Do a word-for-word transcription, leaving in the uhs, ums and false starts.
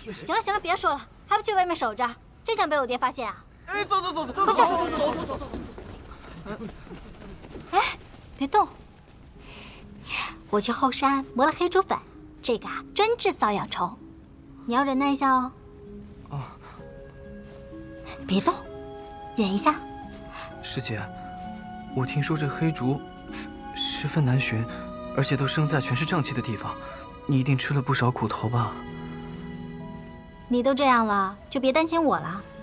行了行了，别说了，还不去外面守着？真想被我爹发现啊？ 哎，走走走走， 快去！ 走走走走走。 哎，别动！我去后山磨了黑竹粉，这个啊专治瘙痒虫，你要忍耐一下哦。 哦。 别动，忍一下。 师姐，我听说这黑竹十分难寻，而且都生在全是瘴气的地方，你一定吃了不少苦头吧？ 你都这样了，就别担心我了。